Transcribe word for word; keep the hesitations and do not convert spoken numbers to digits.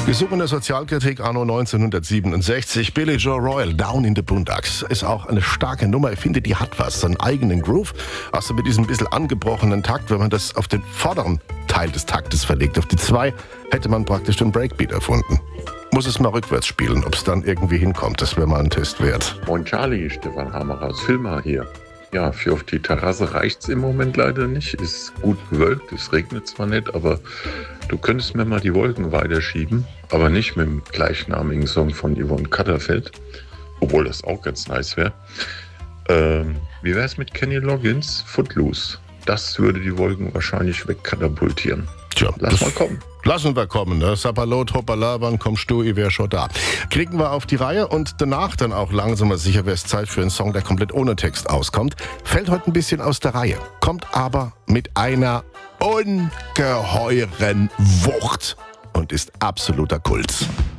Gesungene Sozialkritik anno neunzehnhundertsiebenundsechzig. Billy Joe Royal, Down in the Boondocks, ist auch eine starke Nummer. Ich finde, die hat was, seinen eigenen Groove. Also mit diesem bisschen angebrochenen Takt, wenn man das auf den vorderen Teil des Taktes verlegt, auf die zwei, hätte man praktisch den Breakbeat erfunden. Muss es mal rückwärts spielen, ob es dann irgendwie hinkommt. Das wäre mal ein Test wert. Moin Charlie, Stefan Hammer aus Filma hier. Ja, für auf die Terrasse reicht's im Moment leider nicht. Ist gut bewölkt, es regnet zwar nicht, aber du könntest mir mal die Wolken weiterschieben, aber nicht mit dem gleichnamigen Song von Yvonne Katterfeld, obwohl das auch ganz nice wäre. Ähm, wie wär's mit Kenny Loggins, Footloose? Das würde die Wolken wahrscheinlich wegkatapultieren. Tja, lass mal kommen. Lassen wir kommen, ne? Sapperlot, hoppala, wann kommst du, ich wär schon da. Kriegen wir auf die Reihe und danach dann auch langsam mal sicher, wäre es Zeit für einen Song, der komplett ohne Text auskommt. Fällt heute ein bisschen aus der Reihe, kommt aber mit einer ungeheuren Wucht und ist absoluter Kult.